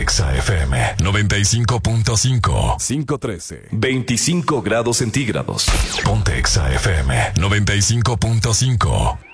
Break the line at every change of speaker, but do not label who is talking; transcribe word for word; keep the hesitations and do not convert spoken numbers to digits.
Exa F M noventa y cinco punto cinco.
cinco trece.
veinticinco grados centígrados. Ponte Exa F M noventa y cinco punto cinco.